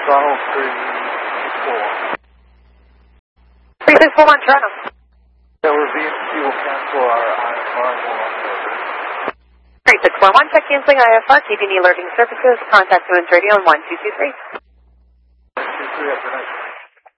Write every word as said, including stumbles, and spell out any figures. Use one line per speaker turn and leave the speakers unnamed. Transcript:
Donald three four.
three six four one, Toronto.
Tower V M C will cancel our I F R and will order.
three six four one, check canceling I F R, K D N alerting services, contact Women's Radio on one two two three.
one two three, have a nice